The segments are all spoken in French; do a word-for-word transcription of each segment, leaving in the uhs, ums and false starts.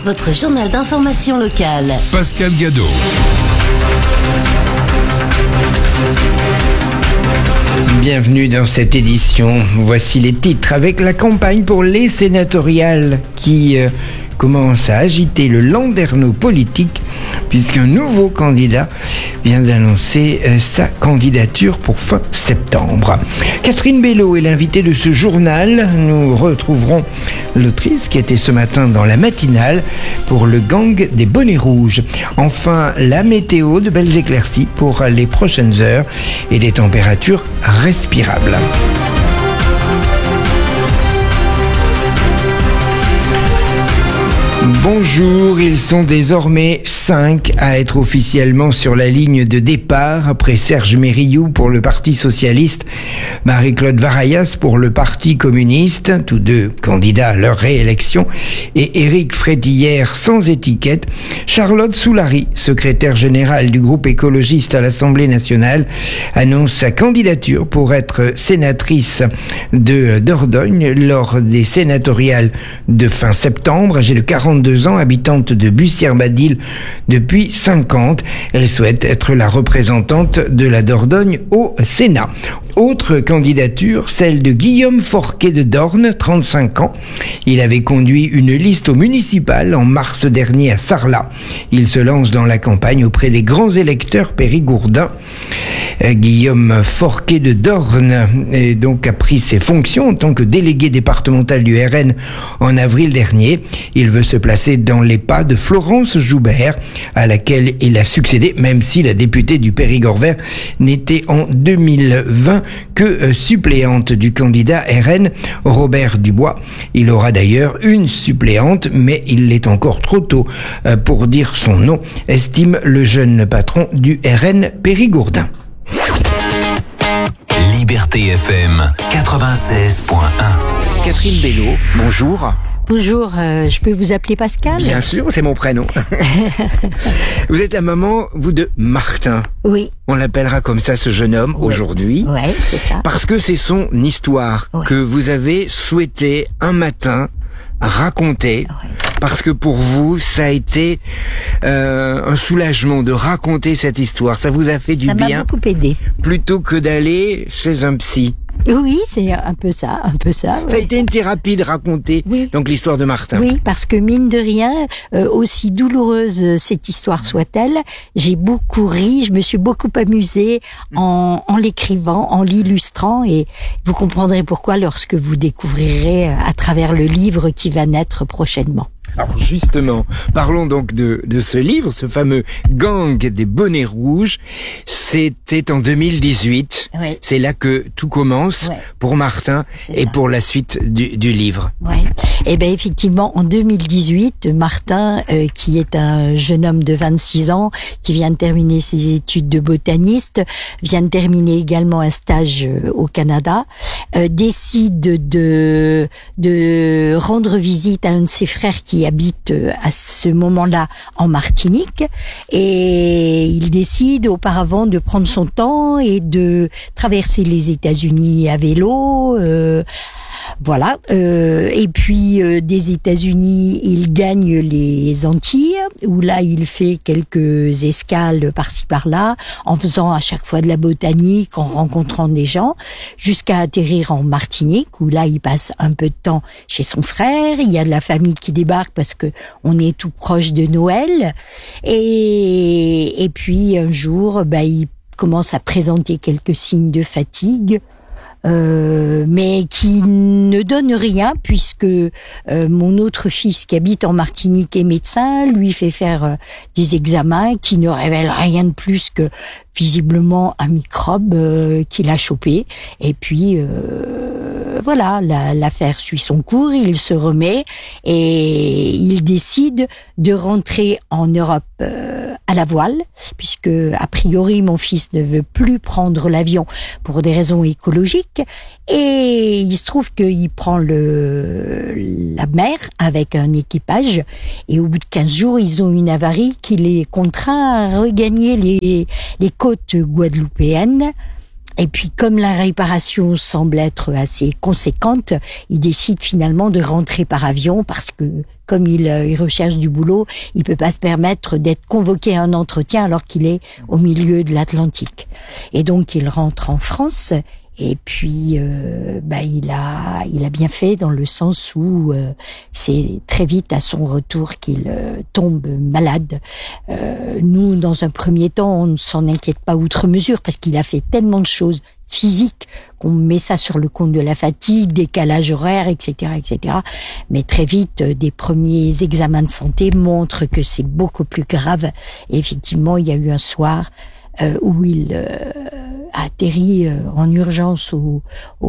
votre journal d'information locale. Pascal Gadot. Bienvenue dans cette édition. Voici les titres. Avec la campagne pour les sénatoriales qui euh, commence à agiter le landerneau politique, puisqu'un nouveau candidat vient d'annoncer euh, sa candidature pour fin septembre. Catherine Bello est l'invitée de ce journal. Nous retrouverons l'autrice qui était ce matin dans la matinale pour le gang des bonnets rouges. Enfin, la météo, de belles éclaircies pour les prochaines heures et des températures respirables. Bonjour, ils sont désormais cinq à être officiellement sur la ligne de départ après Serge Mérillou pour le Parti Socialiste, Marie-Claude Varayas pour le Parti Communiste, tous deux candidats à leur réélection, et Éric Frétillère sans étiquette. Charlotte Soulary, secrétaire générale du groupe écologiste à l'Assemblée nationale, annonce sa candidature pour être sénatrice de Dordogne lors des sénatoriales de fin septembre, âgée de quarante-deux ans, habitante de Bussière-Badil depuis cinquante. Elle souhaite être la représentante de la Dordogne au Sénat. Autre candidature, celle de Guillaume Forquet de Dorne, trente-cinq ans. Il avait conduit une liste au municipal en mars dernier à Sarlat. Il se lance dans la campagne auprès des grands électeurs périgourdins. Euh, Guillaume Forquet de Dorne euh, donc a pris ses fonctions en tant que délégué départemental du R N en avril dernier. Il veut se placer dans les pas de Florence Joubert, à laquelle il a succédé, même si la députée du Périgord vert n'était en deux mille vingt que euh, suppléante du candidat R N Robert Dubois. Il aura d'ailleurs une suppléante, mais il est encore trop tôt euh, pour dire son nom, estime le jeune patron du R N Périgourdin. Liberté F M quatre-vingt-seize point un. Catherine Bello, bonjour. Bonjour, euh, je peux vous appeler Pascal ? Bien sûr, c'est mon prénom. Vous êtes la maman, vous, de Martin. Oui. On l'appellera comme ça, ce jeune homme, oui. aujourd'hui. Ouais, c'est ça. Parce que c'est son histoire ouais. que vous avez souhaité un matin raconter. Ouais. Parce que pour vous, ça a été euh, un soulagement de raconter cette histoire. Ça vous a fait du ça bien. Ça m'a beaucoup aidé. Plutôt que d'aller chez un psy. Oui, c'est un peu ça, un peu ça. Ça ouais. a été une thérapie de raconter oui. donc l'histoire de Martin. Oui, parce que mine de rien, euh, aussi douloureuse cette histoire soit-elle, j'ai beaucoup ri, je me suis beaucoup amusée en, en l'écrivant, en l'illustrant, et vous comprendrez pourquoi lorsque vous découvrirez à travers le livre qui va naître prochainement. Alors justement, parlons donc de, de ce livre, ce fameux Gang des bonnets rouges. C'était en deux mille dix-huit. Oui. C'est là que tout commence oui. pour Martin et ça. Pour la suite du, du livre. Oui. Eh ben effectivement, en deux mille dix-huit, Martin, euh, qui est un jeune homme de vingt-six ans, qui vient de terminer ses études de botaniste, vient de terminer également un stage euh, au Canada, euh, décide de de rendre visite à un de ses frères qui habite à ce moment-là en Martinique, et il décide auparavant de prendre son temps et de traverser les États-Unis à vélo. Euh, Voilà. Euh, et puis euh, des États-Unis, il gagne les Antilles, où là il fait quelques escales par-ci par-là, en faisant à chaque fois de la botanique, en rencontrant des gens, jusqu'à atterrir en Martinique, où là il passe un peu de temps chez son frère. Il y a de la famille qui débarque parce que on est tout proche de Noël. Et, et puis un jour, bah, il commence à présenter quelques signes de fatigue. Euh, mais qui ne donne rien puisque euh, mon autre fils qui habite en Martinique est médecin, lui fait faire euh, des examens qui ne révèlent rien de plus que visiblement un microbe euh, qu'il a chopé. Et puis euh, voilà, la, l'affaire suit son cours, il se remet et il décide de rentrer en Europe euh, à la voile, puisque a priori mon fils ne veut plus prendre l'avion pour des raisons écologiques. Et il se trouve qu'il prend le, la mer avec un équipage, et au bout de quinze jours, ils ont une avarie qui les contraint à regagner les, les côtes guadeloupéennes. Et puis, comme la réparation semble être assez conséquente, il décide finalement de rentrer par avion parce que, comme il, il recherche du boulot, il peut pas se permettre d'être convoqué à un entretien alors qu'il est au milieu de l'Atlantique. Et donc, il rentre en France. Et puis, euh, bah, il a, il a bien fait dans le sens où euh, c'est très vite à son retour qu'il euh, tombe malade. Euh, nous, dans un premier temps, on ne s'en inquiète pas outre mesure parce qu'il a fait tellement de choses physiques qu'on met ça sur le compte de la fatigue, décalage horaire, et cetera, et cetera. Mais très vite, euh, des premiers examens de santé montrent que c'est beaucoup plus grave. Et effectivement, il y a eu un soir Euh, où il euh, a atterri euh, en urgence au,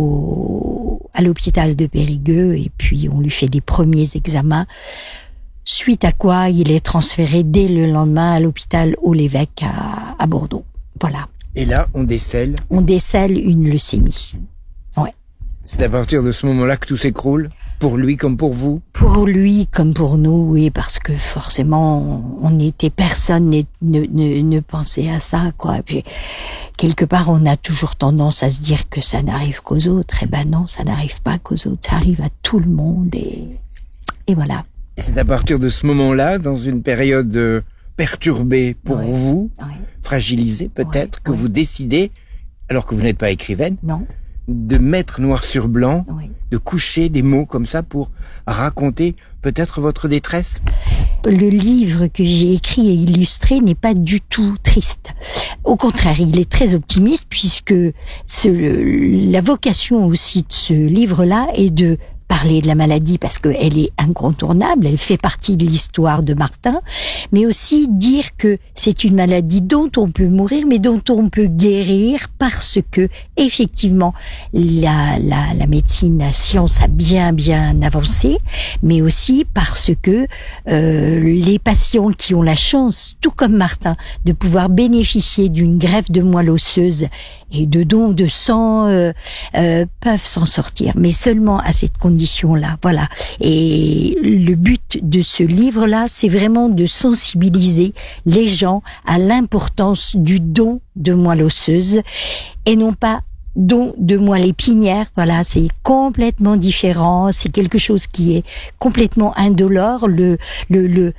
au, à l'hôpital de Périgueux et puis on lui fait des premiers examens, suite à quoi il est transféré dès le lendemain à l'hôpital Haut-l'Évêque à, à Bordeaux. Voilà. Et là, on décèle On décèle une leucémie. Ouais. C'est à partir de ce moment-là que tout s'écroule, pour lui comme pour vous? Pour lui comme pour nous, oui, parce que forcément, on était personne ne, ne, ne pensait à ça, quoi. Et puis, quelque part, on a toujours tendance à se dire que ça n'arrive qu'aux autres. Eh ben non, ça n'arrive pas qu'aux autres, ça arrive à tout le monde et, et voilà. Et c'est à partir de ce moment-là, dans une période euh, perturbée pour Ouais. vous, Ouais. fragilisée peut-être, Ouais. que Ouais. vous décidez, alors que vous n'êtes pas écrivaine, Non. de mettre noir sur blanc, Oui. de coucher des mots comme ça pour raconter peut-être votre détresse? Le livre que j'ai écrit et illustré n'est pas du tout triste. Au contraire, il est très optimiste puisque ce, la vocation aussi de ce livre-là est de parler de la maladie parce qu'elle est incontournable, elle fait partie de l'histoire de Martin, mais aussi dire que c'est une maladie dont on peut mourir, mais dont on peut guérir parce que, effectivement, la, la, la médecine, la science a bien, bien avancé, mais aussi parce que euh, les patients qui ont la chance, tout comme Martin, de pouvoir bénéficier d'une greffe de moelle osseuse et de dons de sang euh, euh, peuvent s'en sortir, mais seulement à cette condition-là. Voilà. Et le but de ce livre-là, c'est vraiment de sensibiliser les gens à l'importance du don de moelle osseuse et non pas don de moelle épinière. Voilà, c'est complètement différent. C'est quelque chose qui est complètement indolore. Le le le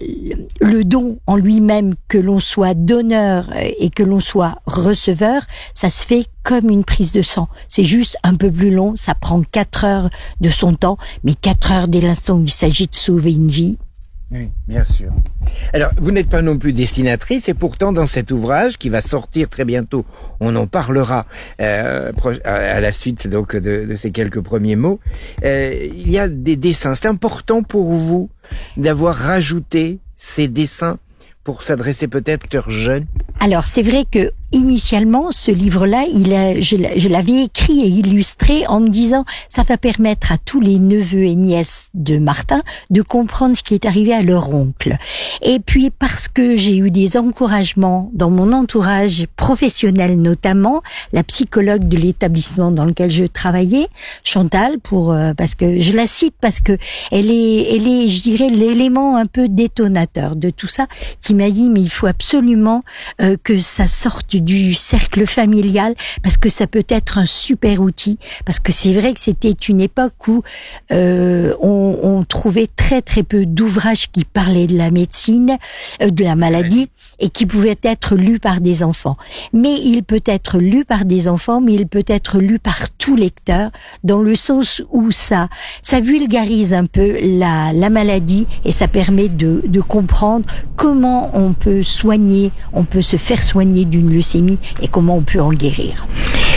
le don en lui-même, que l'on soit donneur et que l'on soit receveur, ça se fait comme une prise de sang. C'est juste un peu plus long. Ça prend quatre heures de son temps, mais quatre heures dès l'instant où il s'agit de sauver une vie. Oui, bien sûr. Alors, vous n'êtes pas non plus destinatrice, et pourtant, dans cet ouvrage, qui va sortir très bientôt, on en parlera euh, à la suite donc de, de ces quelques premiers mots, euh, il y a des dessins. C'est important pour vous d'avoir rajouté ces dessins pour s'adresser peut-être aux jeunes? Alors, c'est vrai que initialement, ce livre-là, il a, je, je l'avais écrit et illustré en me disant, ça va permettre à tous les neveux et nièces de Martin de comprendre ce qui est arrivé à leur oncle. Et puis, parce que j'ai eu des encouragements dans mon entourage professionnel, notamment la psychologue de l'établissement dans lequel je travaillais, Chantal, pour euh, parce que je la cite parce que elle est, elle est, je dirais, l'élément un peu détonateur de tout ça, qui m'a dit, mais il faut absolument euh, que ça sorte du cercle familial, parce que ça peut être un super outil, parce que c'est vrai que c'était une époque où euh, on, on trouvait très très peu d'ouvrages qui parlaient de la médecine, euh, de la maladie, et qui pouvaient être lus par des enfants. Mais il peut être lu par des enfants, mais il peut être lu par tout lecteur, dans le sens où ça, ça vulgarise un peu la, la maladie, et ça permet de, de comprendre comment on peut soigner, on peut se faire soigner d'une leucémie et comment on peut en guérir.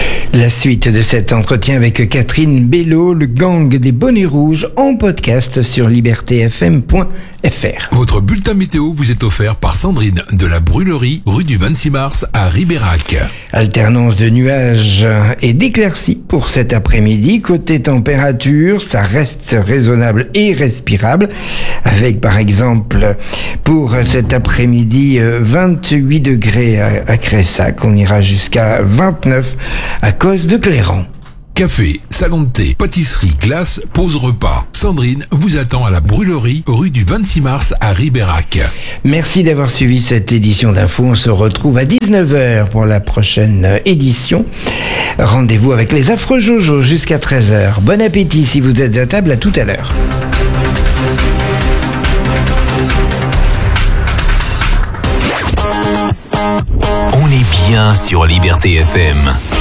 La suite de cet entretien avec Catherine Bello, le gang des bonnets rouges, en podcast sur liberté f m point f r. Votre bulletin météo vous est offert par Sandrine de la Brûlerie, rue du vingt-six mars à Ribérac. Alternance de nuages et d'éclaircies pour cet après-midi. Côté température, ça reste raisonnable et respirable, avec par exemple pour cet après-midi vingt-huit degrés à Cressac. On ira jusqu'à vingt-neuf à cause de Cléran. Café, salon de thé, pâtisserie, glace, pause repas. Sandrine vous attend à la brûlerie, rue du vingt-six mars à Ribérac. Merci d'avoir suivi cette édition d'info. On se retrouve à dix-neuf heures pour la prochaine édition. Rendez-vous avec les affreux Jojo jusqu'à treize heures. Bon appétit si vous êtes à table, à tout à l'heure. On est bien sur Liberté F M.